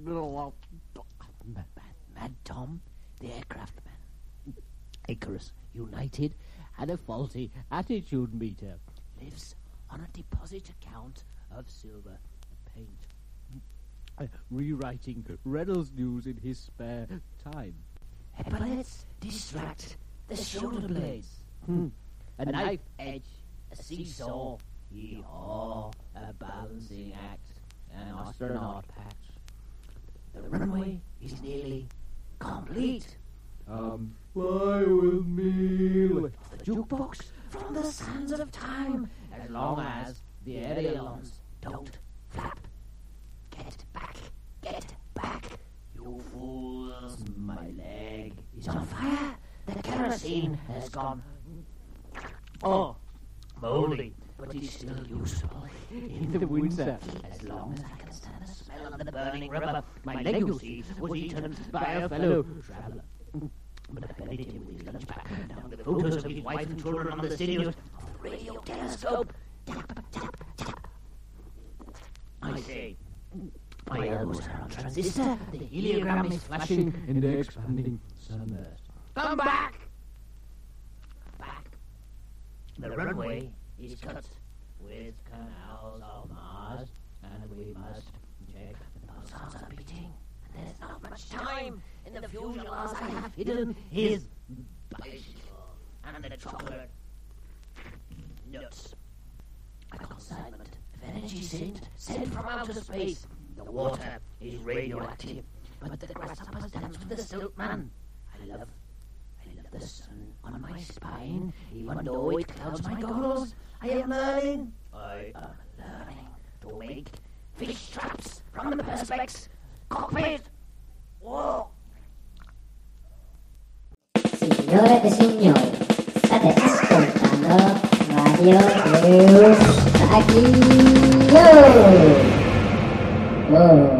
Mad Tom, the aircraft man. Icarus United had a faulty attitude meter. Lives on a deposit account of silver paint. Rewriting Reynolds News in his spare time. Epaulets distract the shoulder blades. A knife edge, a seesaw, yee-haw, a balancing act, an astronaut patch. The runway is nearly complete. Fly with me. The jukebox from the sands of time, as long as the ailerons don't flap. Get back, you fools. My leg is on fire. The kerosene has gone moldy, but it's still useful in the winter. As long as I can stand the smell of the burning rubber, my leg, you see, was eaten by a fellow traveller. But I buried him with his lunch pack down with photos of his wife and children on the studios of the radio telescope. Tap, tap, tap. I say, my elbows are on transistor, the heliogram is flashing in the expanding sunburst. Come back! The runway is cut with canals of Mars, and we must check those hearts are beating. And there's not much time in the fuselage. I have hidden his bicycle and the chocolate nuts. A consignment of energy sent from outer space. The water is radioactive, but the grasshoppers dance with the siltman. I love the sun on my spine, even though it clouds my goggles. I am learning to make fish traps from the perspex cockpit. Whoa! Signore e signori, state ascoltando Radio Deus Taglio. Oh.